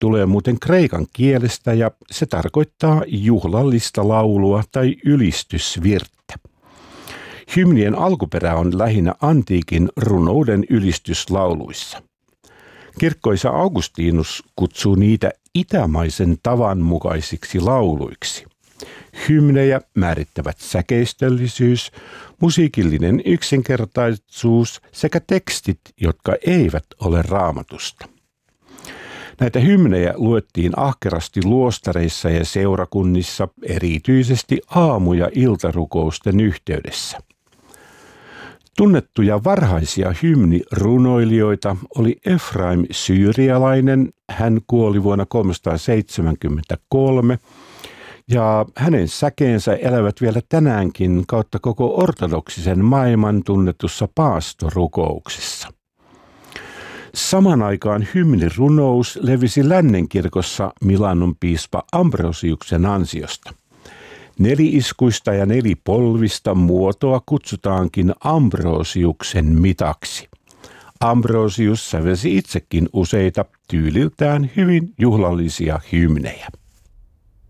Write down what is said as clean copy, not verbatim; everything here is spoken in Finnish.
tulee muuten kreikan kielestä ja se tarkoittaa juhlallista laulua tai ylistysvirttä. Hymnien alkuperä on lähinnä antiikin runouden ylistyslauluissa. Kirkkoisa Augustinus kutsuu niitä itämaisen tavan mukaisiksi lauluiksi. Hymnejä määrittävät säkeistöllisyys, musiikillinen yksinkertaisuus sekä tekstit, jotka eivät ole Raamatusta. Näitä hymnejä luettiin ahkerasti luostareissa ja seurakunnissa, erityisesti aamu- ja iltarukousten yhteydessä. Tunnettuja varhaisia hymnirunoilijoita oli Efraim Syyrialainen, hän kuoli vuonna 373, ja hänen säkeensä elävät vielä tänäänkin kautta koko ortodoksisen maailman tunnetussa paastorukouksessa. Saman aikaan hymnirunous levisi Lännenkirkossa Milanon piispa Ambrosiuksen ansiosta. Neliiskuista ja nelipolvista muotoa kutsutaankin Ambrosiuksen mitaksi. Ambrosius sävelsi itsekin useita tyyliltään hyvin juhlallisia hymnejä.